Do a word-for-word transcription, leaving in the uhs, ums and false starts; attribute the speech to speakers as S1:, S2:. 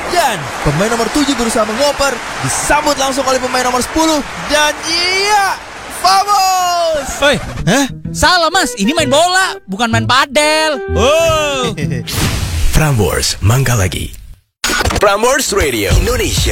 S1: Dan pemain nomor tujuh berusaha mengoper, disambut langsung oleh pemain nomor sepuluh. Dan iya, famos.
S2: Oi, hah? Salah mas, ini main bola, bukan main padel. Oh.
S3: Prambors Mangga Lagi. Prambors Radio Indonesia.